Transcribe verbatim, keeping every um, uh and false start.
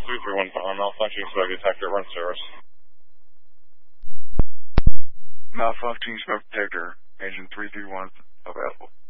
three three one pound, malfunctioning smoke detector, run service. Malfunctioning smoke detector, engine three three one available.